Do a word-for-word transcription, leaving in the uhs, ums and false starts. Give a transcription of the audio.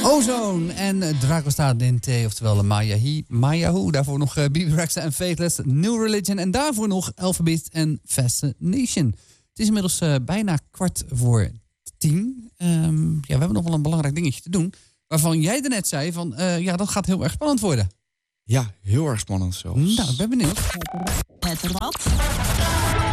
Ozone en Draco staat in T, oftewel Maya Mayahu. Daarvoor nog uh, B B Rexha en Faithless, New Religion. En daarvoor nog Alphabet en Fascination. Het is inmiddels uh, bijna kwart voor tien. Um, ja, we hebben nog wel een belangrijk dingetje te doen. Waarvan jij net zei van, uh, ja, dat gaat heel erg spannend worden. Ja, heel erg spannend zelfs. Nou, ik ben benieuwd. Het rad